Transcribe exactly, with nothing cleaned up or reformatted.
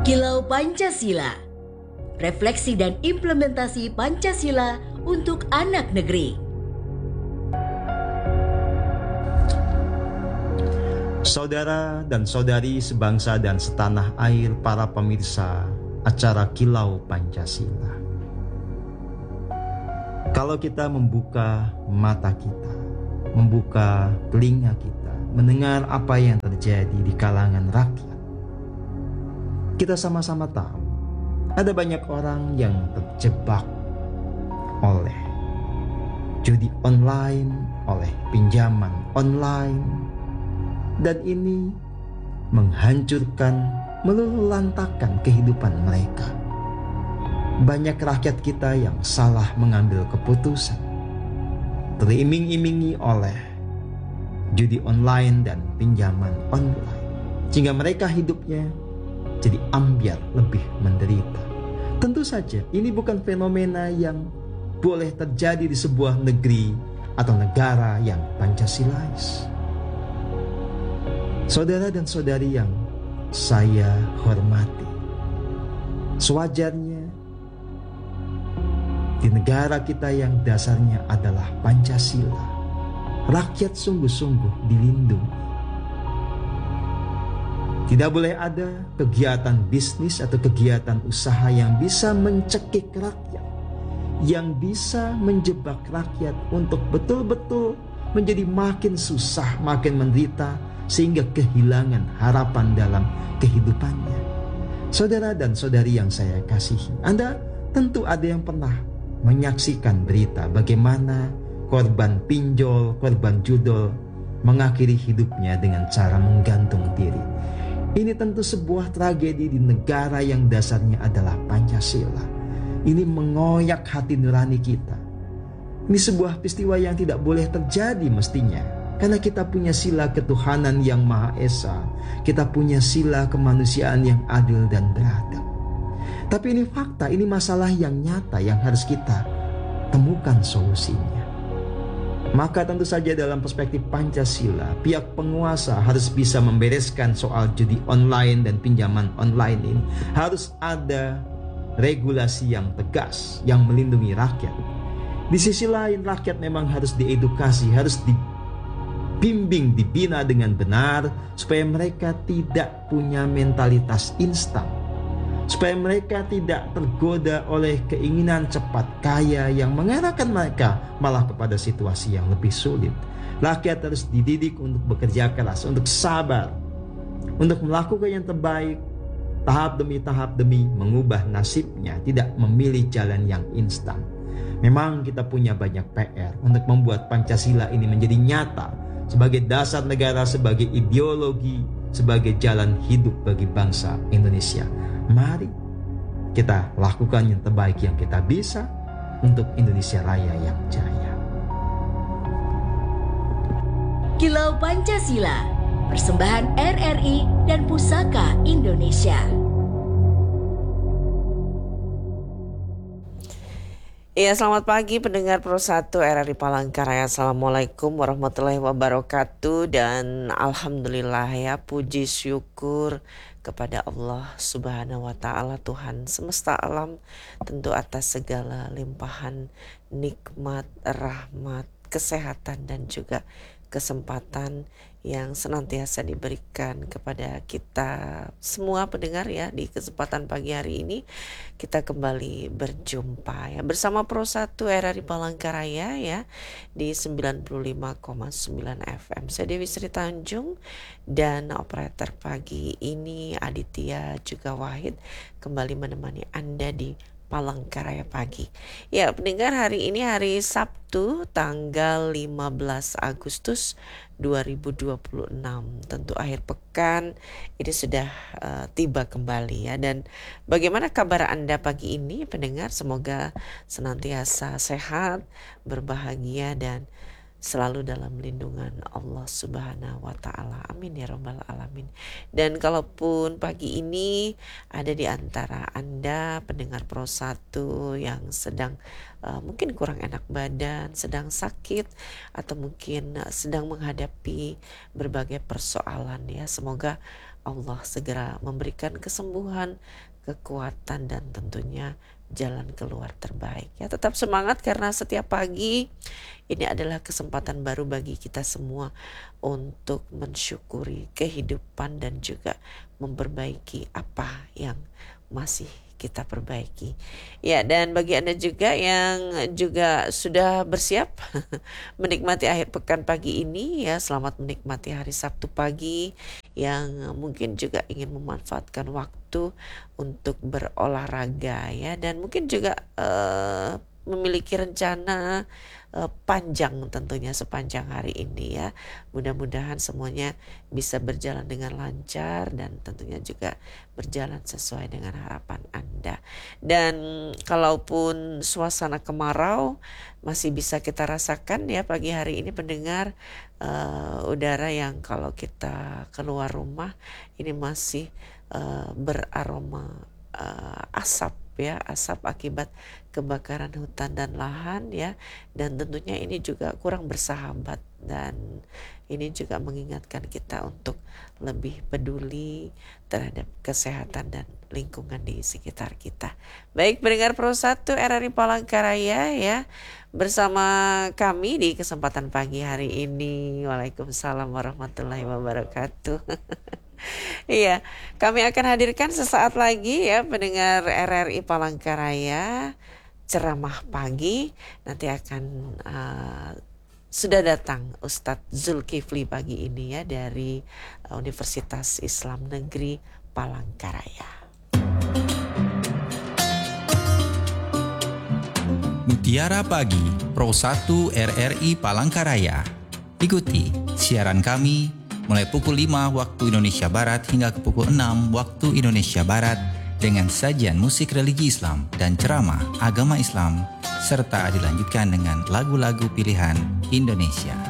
Kilau Pancasila, refleksi dan implementasi Pancasila untuk anak negeri. Saudara dan saudari sebangsa dan setanah air, para pemirsa acara Kilau Pancasila. Kalau kita membuka mata kita, membuka telinga kita, mendengar apa yang terjadi di kalangan rakyat, kita sama-sama tahu ada banyak orang yang terjebak oleh judi online, oleh pinjaman online, dan ini menghancurkan, meluluhlantakkan kehidupan mereka. Banyak rakyat kita yang salah mengambil keputusan, teriming-imingi oleh judi online dan pinjaman online, sehingga mereka hidupnya jadi ambyar, lebih menderita. Tentu saja ini bukan fenomena yang boleh terjadi di sebuah negeri atau negara yang Pancasilais. Saudara dan saudari yang saya hormati, sewajarnya di negara kita yang dasarnya adalah Pancasila, rakyat sungguh-sungguh dilindungi. Tidak boleh ada kegiatan bisnis atau kegiatan usaha yang bisa mencekik rakyat, yang bisa menjebak rakyat untuk betul-betul menjadi makin susah, makin menderita, sehingga kehilangan harapan dalam kehidupannya. Saudara dan saudari yang saya kasihi, Anda tentu ada yang pernah menyaksikan berita bagaimana korban pinjol, korban judol mengakhiri hidupnya dengan cara menggantung diri. Ini tentu sebuah tragedi di negara yang dasarnya adalah Pancasila. Ini mengoyak hati nurani kita. Ini sebuah peristiwa yang tidak boleh terjadi mestinya, karena kita punya sila ketuhanan yang Maha Esa. Kita punya sila kemanusiaan yang adil dan beradab. Tapi ini fakta, ini masalah yang nyata yang harus kita temukan solusinya. Maka tentu saja dalam perspektif Pancasila, pihak penguasa harus bisa membereskan soal judi online dan pinjaman online ini. Harus ada regulasi yang tegas yang melindungi rakyat. Di sisi lain, rakyat memang harus diedukasi, harus dibimbing, dibina dengan benar, supaya mereka tidak punya mentalitas instan, supaya mereka tidak tergoda oleh keinginan cepat kaya yang mengarahkan mereka malah kepada situasi yang lebih sulit. Rakyat harus dididik untuk bekerja keras, untuk sabar, untuk melakukan yang terbaik, tahap demi tahap demi mengubah nasibnya, tidak memilih jalan yang instan. Memang kita punya banyak P R untuk membuat Pancasila ini menjadi nyata sebagai dasar negara, sebagai ideologi, sebagai jalan hidup bagi bangsa Indonesia. Mari kita lakukan yang terbaik yang kita bisa untuk Indonesia Raya yang jaya. Kilau Pancasila, persembahan R R I dan Pusaka Indonesia. Ya, selamat pagi pendengar Pro satu R R I Palangkaraya. Assalamualaikum warahmatullahi wabarakatuh. Dan alhamdulillah ya, puji syukur kepada Allah Subhanahu wa Ta'ala, Tuhan semesta alam, tentu atas segala limpahan nikmat, rahmat, kesehatan dan juga kesempatan yang senantiasa diberikan kepada kita semua pendengar ya. Di kesempatan pagi hari ini kita kembali berjumpa ya bersama Pro satu R R I Palangkaraya ya di sembilan puluh lima koma sembilan F M. Saya Dewi Sri Tanjung dan operator pagi ini Aditya juga Wahid kembali menemani Anda di Palangkaraya pagi. Ya, pendengar, hari ini hari Sabtu tanggal lima belas Agustus dua ribu dua puluh enam. Tentu akhir pekan ini sudah uh, tiba kembali ya. Dan bagaimana kabar Anda pagi ini pendengar? Semoga senantiasa sehat, berbahagia dan selalu dalam lindungan Allah Subhanahu wa Ta'ala. Amin ya rabbal alamin. Dan kalaupun pagi ini ada di antara Anda pendengar Pro satu yang sedang uh, mungkin kurang enak badan, sedang sakit, atau mungkin uh, sedang menghadapi berbagai persoalan ya, semoga Allah segera memberikan kesembuhan, kekuatan, dan tentunya jalan keluar terbaik. Ya, tetap semangat karena setiap pagi ini adalah kesempatan baru bagi kita semua untuk mensyukuri kehidupan dan juga memperbaiki apa yang masih kita perbaiki. Ya, dan bagi Anda juga yang juga sudah bersiap menikmati akhir pekan pagi ini, ya selamat menikmati hari Sabtu pagi, yang mungkin juga ingin memanfaatkan waktu untuk berolahraga ya, dan mungkin juga uh, memiliki rencana uh, panjang tentunya sepanjang hari ini ya. Mudah-mudahan semuanya bisa berjalan dengan lancar dan tentunya juga berjalan sesuai dengan harapan Anda. Dan kalaupun suasana kemarau masih bisa kita rasakan ya pagi hari ini pendengar, uh, udara yang kalau kita keluar rumah ini masih uh, beraroma uh, asap ya, asap akibat kebakaran hutan dan lahan ya, dan tentunya ini juga kurang bersahabat, dan ini juga mengingatkan kita untuk lebih peduli terhadap kesehatan dan lingkungan di sekitar kita. Baik pendengar Pro satu R R I Palangkaraya ya, bersama kami di kesempatan pagi hari ini. Waalaikumsalam warahmatullahi wabarakatuh. Iya, kami akan hadirkan sesaat lagi ya pendengar R R I Palangkaraya ceramah pagi. Nanti akan uh, sudah datang Ustadz Zulkifli pagi ini ya dari uh, Universitas Islam Negeri Palangkaraya. Mutiara Pagi Pro satu R R I Palangkaraya. Ikuti siaran kami mulai pukul lima waktu Indonesia Barat hingga ke pukul enam waktu Indonesia Barat dengan sajian musik religi Islam dan ceramah agama Islam serta dilanjutkan dengan lagu-lagu pilihan Indonesia.